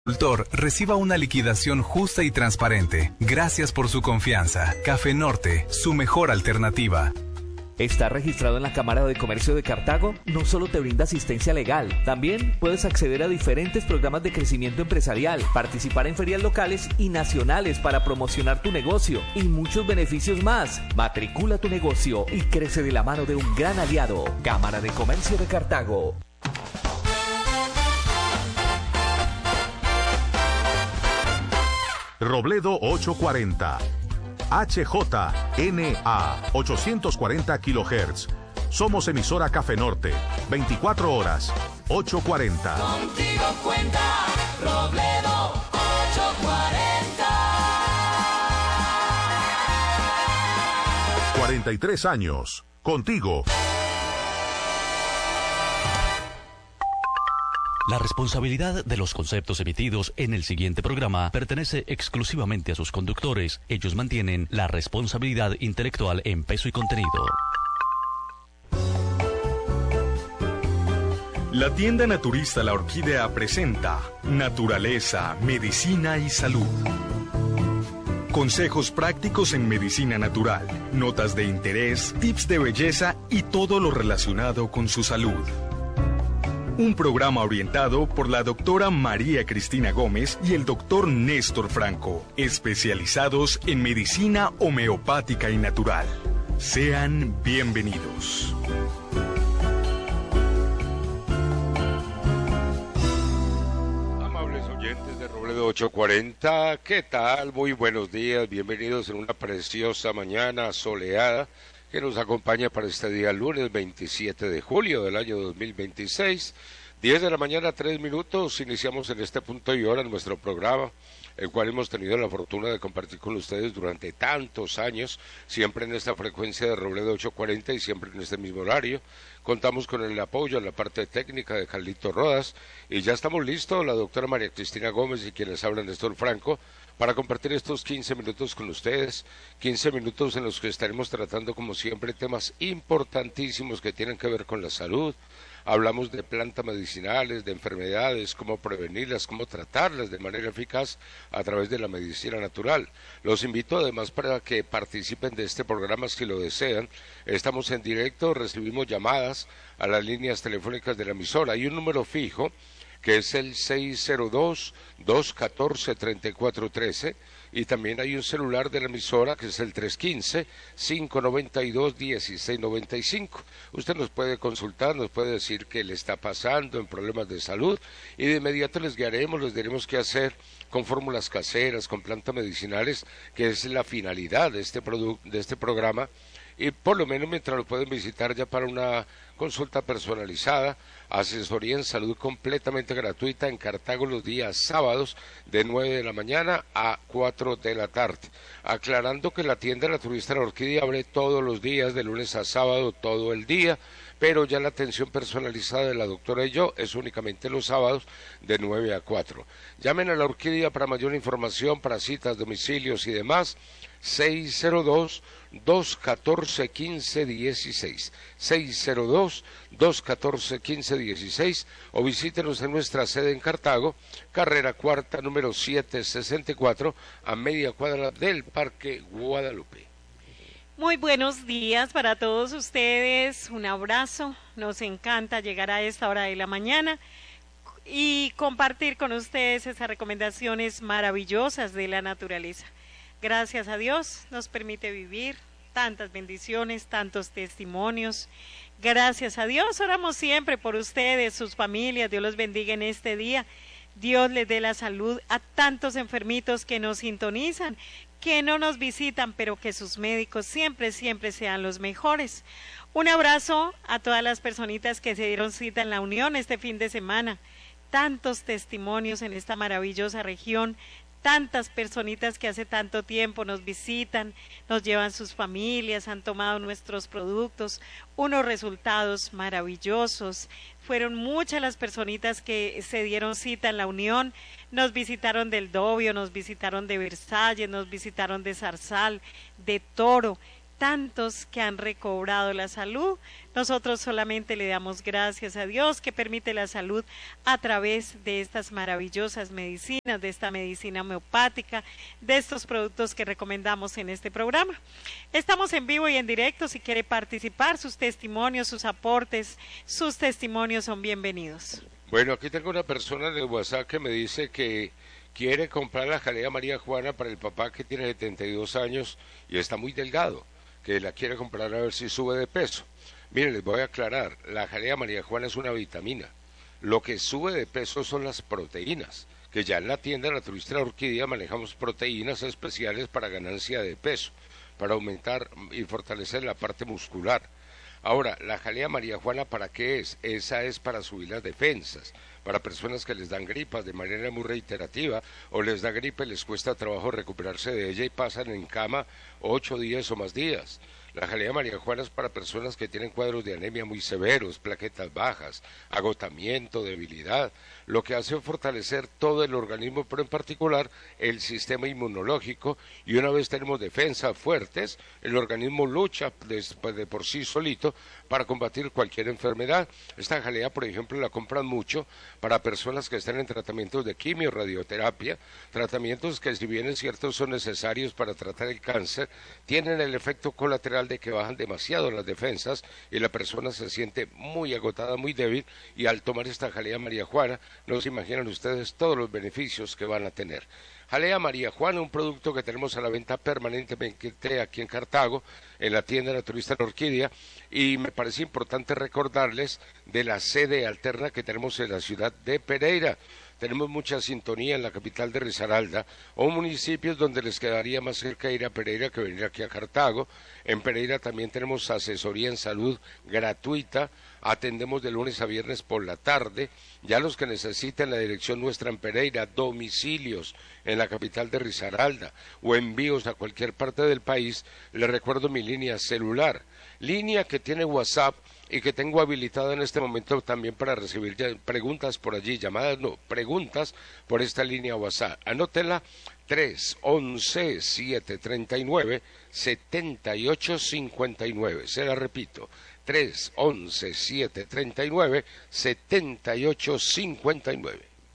agricultor reciba una liquidación justa y transparente. Gracias por su confianza. Café Norte, su mejor alternativa. ¿Estás registrado en la Cámara de Comercio de Cartago? No solo te brinda asistencia legal, también puedes acceder a diferentes programas de crecimiento empresarial, participar en ferias locales y nacionales para promocionar tu negocio y muchos beneficios más. Matricula tu negocio y crece de la mano de un gran aliado. Cámara de Comercio de Cartago. Robledo 840. HJNA 840 kHz. Somos emisora Café Norte, 24 horas, 840. Contigo cuenta Robledo 840. 43 años, contigo. La responsabilidad de los conceptos emitidos en el siguiente programa pertenece exclusivamente a sus conductores. Ellos mantienen la responsabilidad intelectual en peso y contenido. La tienda naturista La Orquídea presenta Naturaleza, Medicina y Salud. Consejos prácticos en medicina natural, notas de interés, tips de belleza y todo lo relacionado con su salud. Un programa orientado por la doctora María Cristina Gómez y el doctor Néstor Franco, especializados en medicina homeopática y natural. Sean bienvenidos. Amables oyentes de Robledo 840, ¿qué tal? Muy buenos días, bienvenidos en una preciosa mañana soleada que nos acompaña para este día lunes 27 de julio del año 2026, 10 de la mañana, 3 minutos, iniciamos en este punto y hora nuestro programa, el cual hemos tenido la fortuna de compartir con ustedes durante tantos años, siempre en esta frecuencia de Robledo 840 y siempre en este mismo horario. Contamos con el apoyo en la parte técnica de Carlito Rodas y ya estamos listos, la doctora María Cristina Gómez y quienes hablan Néstor Franco, para compartir estos 15 minutos con ustedes, 15 minutos en los que estaremos tratando como siempre temas importantísimos que tienen que ver con la salud. Hablamos de plantas medicinales, de enfermedades, cómo prevenirlas, cómo tratarlas de manera eficaz a través de la medicina natural. Los invito además para que participen de este programa si lo desean. Estamos en directo, recibimos llamadas a las líneas telefónicas de la emisora. Hay un número fijo que es el 602-214-3413, y también hay un celular de la emisora que es el 315-592-1695. Usted nos puede consultar, nos puede decir qué le está pasando en problemas de salud, y de inmediato les guiaremos, les diremos qué hacer con fórmulas caseras, con plantas medicinales, que es la finalidad de este programa, y por lo menos mientras lo pueden visitar ya para una consulta personalizada, asesoría en salud completamente gratuita en Cartago los días sábados de 9 de la mañana a 4 de la tarde. Aclarando que la tienda naturista La Orquídea abre todos los días, de lunes a sábado, todo el día, pero ya la atención personalizada de la doctora y yo es únicamente los sábados de 9 a 4. Llamen a La Orquídea para mayor información, para citas, domicilios y demás, 602-214-1516, 602-214-1516, o visítenos en nuestra sede en Cartago, carrera cuarta, número 764, a media cuadra del Parque Guadalupe. Muy buenos días para todos ustedes, un abrazo, nos encanta llegar a esta hora de la mañana y compartir con ustedes esas recomendaciones maravillosas de la naturaleza. Gracias a Dios nos permite vivir tantas bendiciones, tantos testimonios. Gracias a Dios, oramos siempre por ustedes, sus familias, Dios los bendiga en este día. Dios les dé la salud a tantos enfermitos que nos sintonizan, que no nos visitan, pero que sus médicos siempre sean los mejores. Un abrazo a todas las personitas que se dieron cita en la Unión este fin de semana. Tantos testimonios en esta maravillosa región, tantas personitas que hace tanto tiempo nos visitan, nos llevan sus familias, han tomado nuestros productos, unos resultados maravillosos. Fueron muchas las personitas que se dieron cita en la Unión, nos visitaron del Dobio, nos visitaron de Versalles, nos visitaron de Zarzal, de Toro. tantos que han recobrado la salud. Nosotros solamente le damos gracias a Dios que permite la salud a través de estas maravillosas medicinas, de esta medicina homeopática, de estos productos que recomendamos en este programa. Estamos en vivo y en directo. Si quiere participar, sus testimonios, sus aportes, sus testimonios son bienvenidos. Bueno, aquí tengo una persona en el WhatsApp que me dice que quiere comprar la jalea María Juana para el papá que tiene 72 años y está muy delgado, que la quiere comprar a ver si sube de peso. Miren, les voy a aclarar, la jalea María Juana es una vitamina. Lo que sube de peso son las proteínas, que ya en la tienda Naturista La Orquídea manejamos proteínas especiales para ganancia de peso, para aumentar y fortalecer la parte muscular. Ahora, la jalea María Juana, ¿para qué es? Esa es para subir las defensas, para personas que les dan gripas de manera muy reiterativa, o les da gripe, les cuesta trabajo recuperarse de ella y pasan en cama 8 días o más días. La jalea María Juana es para personas que tienen cuadros de anemia muy severos, plaquetas bajas, agotamiento, debilidad, lo que hace es fortalecer todo el organismo, pero en particular el sistema inmunológico, y una vez tenemos defensas fuertes, el organismo lucha de por sí solito para combatir cualquier enfermedad. Esta jalea, por ejemplo, la compran mucho para personas que están en tratamientos de quimio, radioterapia, tratamientos que si bien es cierto son necesarios para tratar el cáncer, tienen el efecto colateral de que bajan demasiado las defensas y la persona se siente muy agotada, muy débil, y al tomar esta jalea María Juana, no se imaginan ustedes todos los beneficios que van a tener. Jalea María Juana, un producto que tenemos a la venta permanentemente aquí en Cartago, en la tienda Naturista La Orquídea, y me parece importante recordarles de la sede alterna que tenemos en la ciudad de Pereira. Tenemos mucha sintonía en la capital de Risaralda, o municipios donde les quedaría más cerca ir a Pereira que venir aquí a Cartago. En Pereira también tenemos asesoría en salud gratuita, atendemos de lunes a viernes por la tarde. Ya los que necesiten la dirección nuestra en Pereira, domicilios en la capital de Risaralda o envíos a cualquier parte del país, les recuerdo mi línea celular, línea que tiene WhatsApp y que tengo habilitada en este momento también para recibir preguntas por allí, llamadas no, preguntas por esta línea WhatsApp. Anótenla, 311-739-7859. Se la repito, 311-739-7859.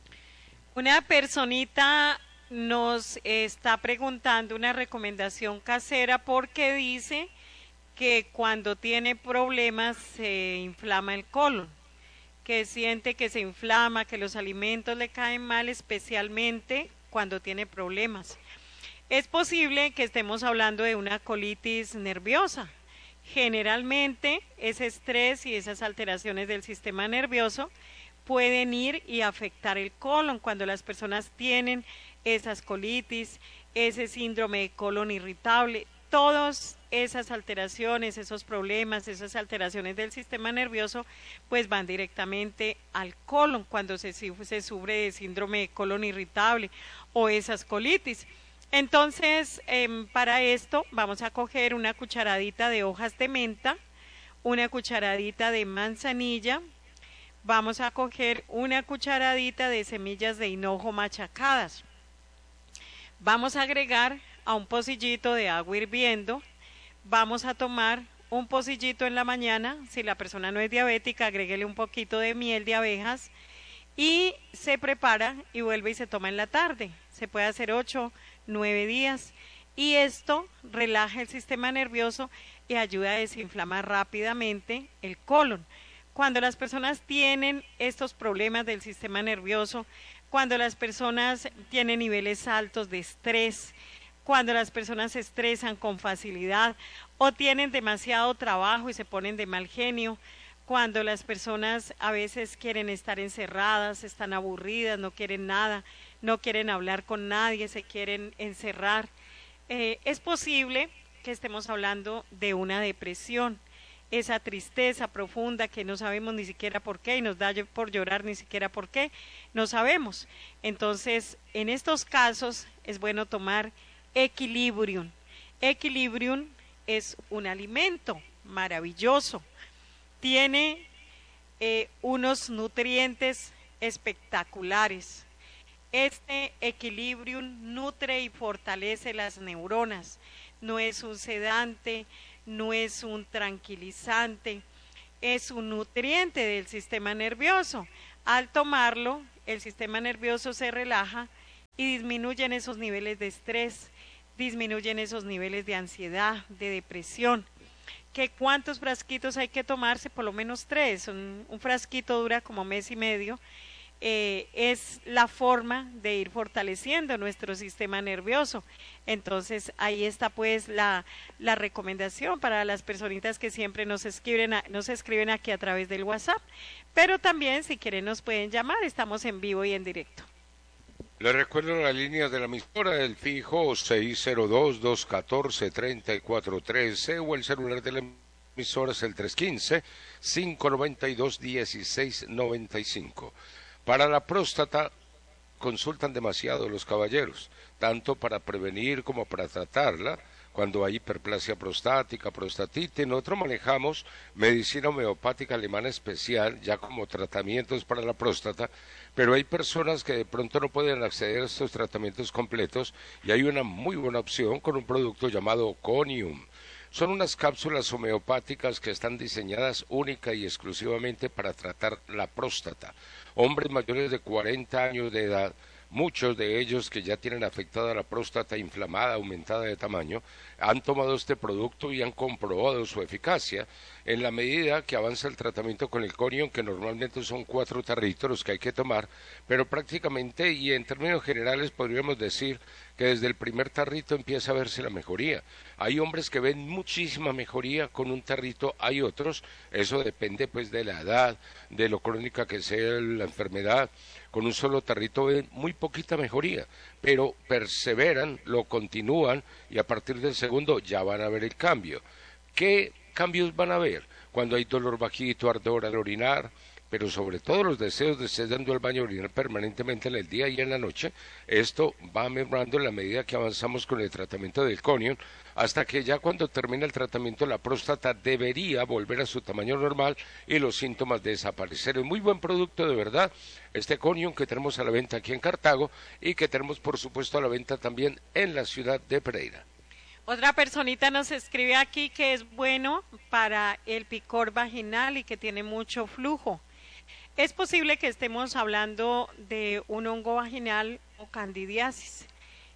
Una personita nos está preguntando una recomendación casera porque dice que cuando tiene problemas se inflama el colon, que siente que se inflama, que los alimentos le caen mal, especialmente cuando tiene problemas. Es posible que estemos hablando de una colitis nerviosa. Generalmente ese estrés y esas alteraciones del sistema nervioso pueden ir y afectar el colon. Cuando las personas tienen esas colitis, ese síndrome de colon irritable, todas esas alteraciones, esos problemas, esas alteraciones del sistema nervioso, pues van directamente al colon cuando se sufre de síndrome de colon irritable o esas colitis. Entonces, para esto vamos a coger una cucharadita de hojas de menta, una cucharadita de manzanilla, vamos a coger una cucharadita de semillas de hinojo machacadas. Vamos a agregar a un pocillito de agua hirviendo, vamos a tomar un pocillito en la mañana. Si la persona no es diabética, agréguele un poquito de miel de abejas y se prepara y vuelve y se toma en la tarde. Se puede hacer 8, 9 días y esto relaja el sistema nervioso y ayuda a desinflamar rápidamente el colon. Cuando las personas tienen estos problemas del sistema nervioso, cuando las personas tienen niveles altos de estrés, cuando las personas se estresan con facilidad o tienen demasiado trabajo y se ponen de mal genio, cuando las personas a veces quieren estar encerradas, están aburridas, no quieren nada, no quieren hablar con nadie, se quieren encerrar, es posible que estemos hablando de una depresión, esa tristeza profunda que no sabemos ni siquiera por qué y nos da por llorar ni siquiera por qué, no sabemos. Entonces, en estos casos es bueno tomar Equilibrium. Equilibrium es un alimento maravilloso, tiene unos nutrientes espectaculares. Este Equilibrium nutre y fortalece las neuronas, no es un sedante, no es un tranquilizante, es un nutriente del sistema nervioso. Al tomarlo, el sistema nervioso se relaja y disminuyen esos niveles de estrés, disminuyen esos niveles de ansiedad, de depresión. ¿Que cuántos frasquitos hay que tomarse? Por lo menos 3. Un frasquito dura como mes y medio. Es la forma de ir fortaleciendo nuestro sistema nervioso. Entonces ahí está pues la recomendación para las personitas que siempre nos escriben aquí a través del WhatsApp, pero también si quieren nos pueden llamar, estamos en vivo y en directo. Les recuerdo la línea de la emisora, el fijo 602-214-3413 o el celular de la emisora es el 315-592-1695. Para la próstata consultan demasiado los caballeros, tanto para prevenir como para tratarla. Cuando hay hiperplasia prostática, prostatitis, nosotros manejamos medicina homeopática alemana especial, ya como tratamientos para la próstata, pero hay personas que de pronto no pueden acceder a estos tratamientos completos y hay una muy buena opción con un producto llamado Conium. Son unas cápsulas homeopáticas que están diseñadas única y exclusivamente para tratar la próstata. Hombres mayores de 40 años de edad, muchos de ellos que ya tienen afectada la próstata inflamada, aumentada de tamaño, han tomado este producto y han comprobado su eficacia en la medida que avanza el tratamiento con el Conium, que normalmente son 4 tarritos los que hay que tomar, pero prácticamente y en términos generales podríamos decir que desde el primer tarrito empieza a verse la mejoría. Hay hombres que ven muchísima mejoría con un tarrito, hay otros, eso depende pues de la edad, de lo crónica que sea la enfermedad. Con un solo tarrito ven muy poquita mejoría, pero perseveran, lo continúan y a partir del segundo ya van a ver el cambio. ¿Qué cambios van a ver? Cuando hay dolor bajito, ardor al orinar, pero sobre todo los deseos de estar dando al baño orinar permanentemente en el día y en la noche, esto va mejorando en la medida que avanzamos con el tratamiento del Conium, hasta que ya cuando termina el tratamiento la próstata debería volver a su tamaño normal y los síntomas desaparecer. Es muy buen producto de verdad, este Conium que tenemos a la venta aquí en Cartago y que tenemos por supuesto a la venta también en la ciudad de Pereira. Otra personita nos escribe aquí que es bueno para el picor vaginal y que tiene mucho flujo. Es posible que estemos hablando de un hongo vaginal o candidiasis.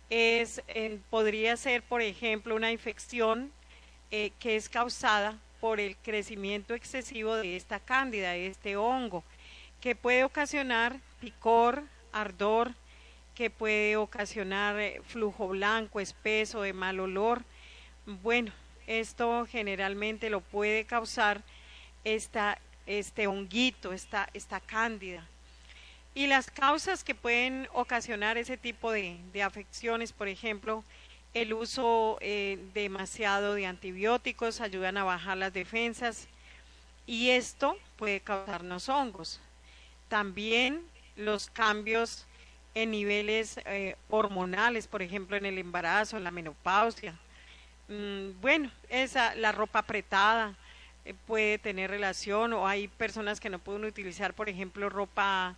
Podría ser, por ejemplo, una infección que es causada por el crecimiento excesivo de esta cándida, de este hongo, que puede ocasionar picor, ardor, que puede ocasionar flujo blanco, espeso, de mal olor. Bueno, esto generalmente lo puede causar este honguito, esta cándida. Y las causas que pueden ocasionar ese tipo de afecciones, por ejemplo, el uso demasiado de antibióticos ayudan a bajar las defensas y esto puede causarnos hongos. También los cambios en niveles hormonales, por ejemplo, en el embarazo, en la menopausia. La ropa apretada puede tener relación, o hay personas que no pueden utilizar, por ejemplo, ropa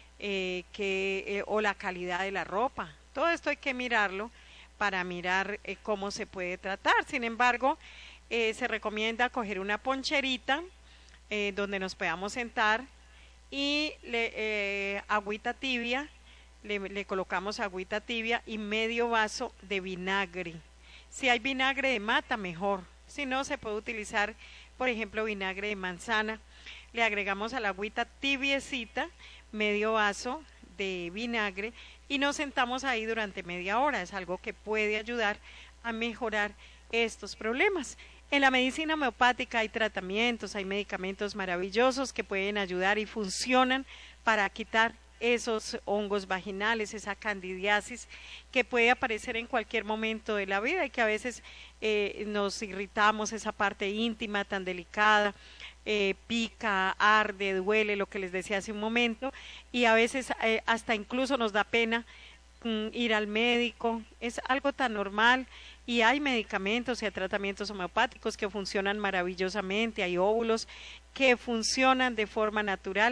o la calidad de la ropa. Todo esto hay que mirarlo para mirar cómo se puede tratar. Sin embargo, se recomienda coger una poncherita donde nos podamos sentar y agüita tibia, le colocamos agüita tibia y medio vaso de vinagre. Si hay vinagre de mata, mejor. Si no, se puede utilizar, por ejemplo, vinagre de manzana. Le agregamos a la agüita tibiecita medio vaso de vinagre y nos sentamos ahí durante media hora. Es algo que puede ayudar a mejorar estos problemas. En la medicina homeopática hay tratamientos, hay medicamentos maravillosos que pueden ayudar y funcionan para quitar esos hongos vaginales, esa candidiasis que puede aparecer en cualquier momento de la vida y que a veces nos irritamos, esa parte íntima tan delicada, pica, arde, duele, lo que les decía hace un momento, y a veces hasta incluso nos da pena ir al médico. Es algo tan normal y hay medicamentos y hay tratamientos homeopáticos que funcionan maravillosamente, hay óvulos que funcionan de forma natural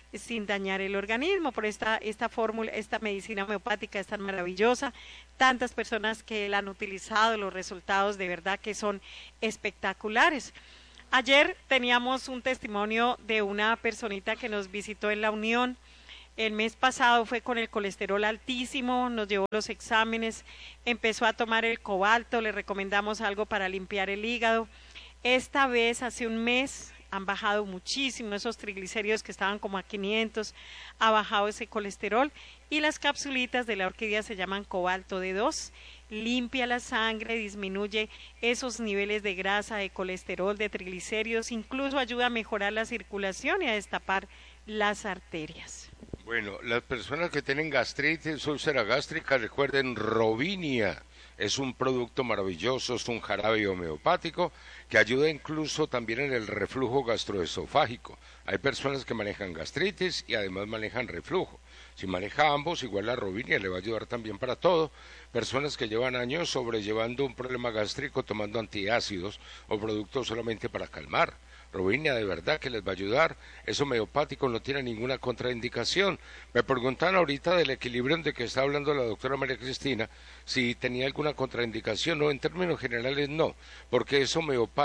sin dañar el organismo. Por esta fórmula, esta medicina homeopática es tan maravillosa. Tantas personas que la han utilizado, los resultados de verdad que son espectaculares. Ayer teníamos un testimonio de una personita que nos visitó en La Unión. El mes pasado fue con el colesterol altísimo, nos llevó los exámenes, empezó a tomar el cobalto, le recomendamos algo para limpiar el hígado. Esta vez, hace un mes, han bajado muchísimo esos triglicéridos que estaban como a 500, ha bajado ese colesterol y las capsulitas de la orquídea se llaman cobalto D2, limpia la sangre, disminuye esos niveles de grasa, de colesterol, de triglicéridos, incluso ayuda a mejorar la circulación y a destapar las arterias. Bueno, las personas que tienen gastritis, úlcera gástrica, recuerden Rovinia. Es un producto maravilloso, es un jarabe homeopático que ayuda incluso también en el reflujo gastroesofágico. Hay personas que manejan gastritis y además manejan reflujo. Si maneja ambos, igual la Rovinia le va a ayudar también para todo. Personas que llevan años sobrellevando un problema gástrico tomando antiácidos o productos solamente para calmar. Rovinia de verdad que les va a ayudar, es homeopático, no tiene ninguna contraindicación. Me preguntan ahorita del equilibrio de que está hablando la doctora María Cristina, si tenía alguna contraindicación. No, en términos generales no, porque es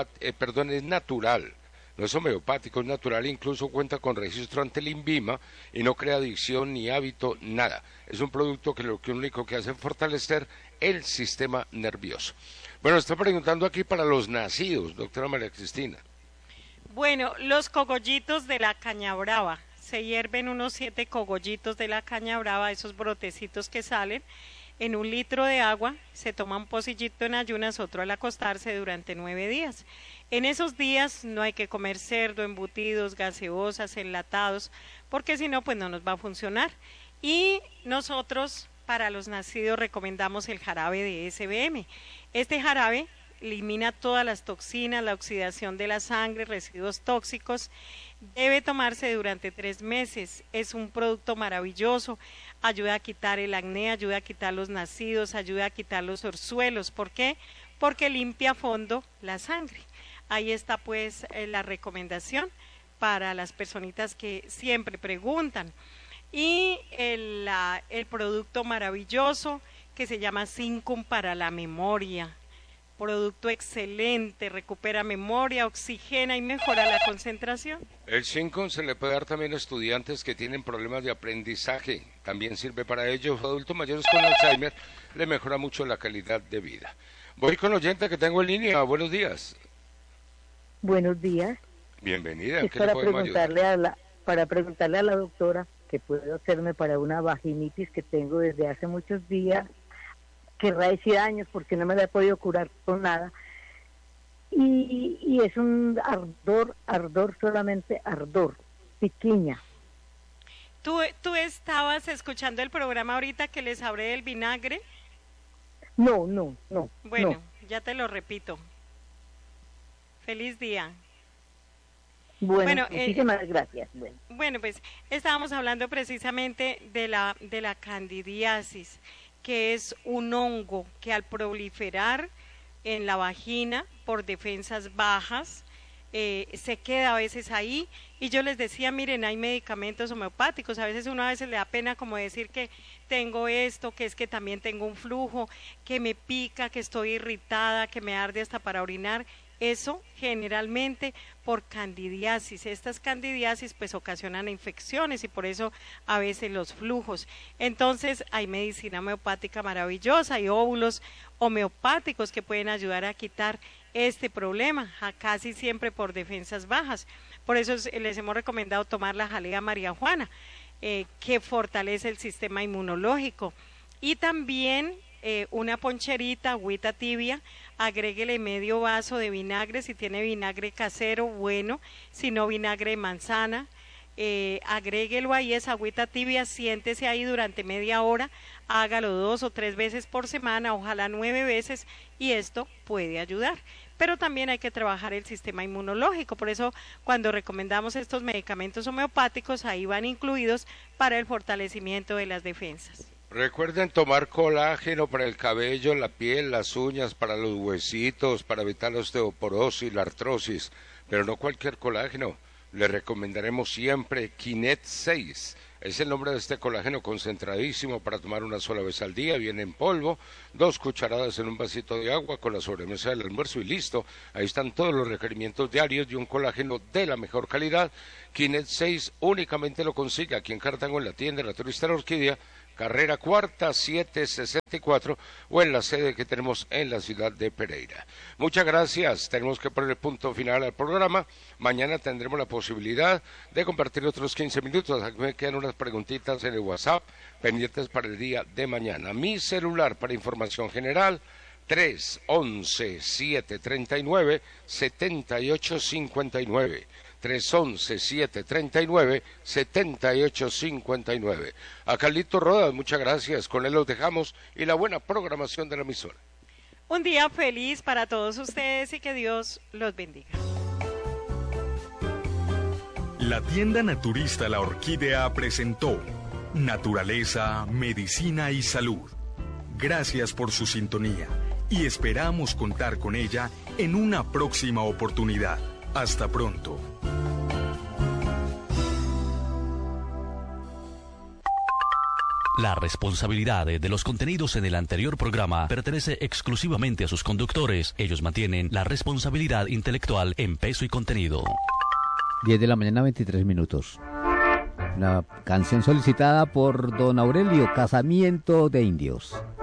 es natural. No es homeopático, es natural, incluso cuenta con registro ante el INVIMA y no crea adicción ni hábito, nada. Es un producto que lo único que hace es fortalecer el sistema nervioso. Bueno, está preguntando aquí para los nacidos, doctora María Cristina. Bueno, los cogollitos de la caña brava, se hierven unos 7 cogollitos de la caña brava, esos brotecitos que salen, en 1 litro de agua, se toma un pocillito en ayunas, otro al acostarse durante 9 días. En esos días no hay que comer cerdo, embutidos, gaseosas, enlatados, porque si no, pues no nos va a funcionar. Y nosotros, para los nacidos, recomendamos el jarabe de SBM. Este jarabe elimina todas las toxinas, la oxidación de la sangre, residuos tóxicos. Debe tomarse durante 3 meses. Es un producto maravilloso. Ayuda a quitar el acné, ayuda a quitar los nacidos, ayuda a quitar los orzuelos. ¿Por qué? Porque limpia a fondo la sangre. Ahí está pues la recomendación para las personitas que siempre preguntan. Y el producto maravilloso que se llama Zincum para la memoria. Producto excelente, recupera memoria, oxigena y mejora la concentración. El Zincum se le puede dar también a estudiantes que tienen problemas de aprendizaje. También sirve para ellos. Adultos mayores con Alzheimer le mejora mucho la calidad de vida. Voy con oyente que tengo en línea. Buenos días. Buenos días. Bienvenida. Es para preguntarle a la doctora que puedo hacerme para una vaginitis que tengo desde hace muchos días, querrá decir años, porque no me la he podido curar con nada. Y es un ardor, solamente ardor, piquiña. ¿Tú estabas escuchando el programa ahorita que les hablé del vinagre? No. Bueno, no. Ya te lo repito. Feliz día. Bueno, muchísimas gracias. Bueno, pues estábamos hablando precisamente de la candidiasis, que es un hongo que al proliferar en la vagina por defensas bajas, se queda a veces ahí. Y yo les decía, miren, hay medicamentos homeopáticos, a veces le da pena como decir que tengo esto, que es que también tengo un flujo, que me pica, que estoy irritada, que me arde hasta para orinar. Eso generalmente por candidiasis. Estas candidiasis pues ocasionan infecciones y por eso a veces los flujos. Entonces hay medicina homeopática maravillosa, hay óvulos homeopáticos que pueden ayudar a quitar este problema, casi siempre por defensas bajas. Por eso les hemos recomendado tomar la jalea María Juana, que fortalece el sistema inmunológico. Y también una poncherita, agüita tibia, agréguele medio vaso de vinagre, si tiene vinagre casero, bueno, si no vinagre de manzana, agréguelo ahí, esa agüita tibia, siéntese ahí durante media hora, hágalo 2 o 3 veces por semana, ojalá 9 veces, y esto puede ayudar. Pero también hay que trabajar el sistema inmunológico, por eso cuando recomendamos estos medicamentos homeopáticos, ahí van incluidos para el fortalecimiento de las defensas. Recuerden tomar colágeno para el cabello, la piel, las uñas, para los huesitos, para evitar la osteoporosis, la artrosis, pero no cualquier colágeno. le recomendaremos siempre Kinet 6. Es el nombre de este colágeno concentradísimo para tomar una sola vez al día, viene en polvo, 2 cucharadas en un vasito de agua con la sobremesa del almuerzo y listo. Ahí están todos los requerimientos diarios de un colágeno de la mejor calidad. Kinet 6 únicamente lo consigue aquí en Cartago, en la tienda La Turista de la Orquídea, carrera cuarta 764, o en la sede que tenemos en la ciudad de Pereira. Muchas gracias, tenemos que poner punto final al programa. Mañana tendremos la posibilidad de compartir otros 15 minutos. Aquí me quedan unas preguntitas en el WhatsApp pendientes para el día de mañana. Mi celular para información general 311-739-7859. 311-739-7859. A Carlito Rodas, muchas gracias. Con él los dejamos y la buena programación de la emisora. Un día feliz para todos ustedes y que Dios los bendiga. La tienda naturista La Orquídea presentó Naturaleza, Medicina y Salud. Gracias por su sintonía y esperamos contar con ella en una próxima oportunidad. Hasta pronto. La responsabilidad de los contenidos en el anterior programa pertenece exclusivamente a sus conductores. Ellos mantienen la responsabilidad intelectual en peso y contenido. 10 de la mañana, 23 minutos. La canción solicitada por don Aurelio, Casamiento de Indios.